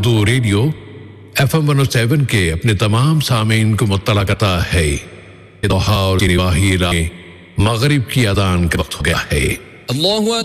Urdu radio FM 107 के अपने तमाम सामीन को मुत्तला करता है। दोहा और मगरिब की अदान का वक्त हो गया है।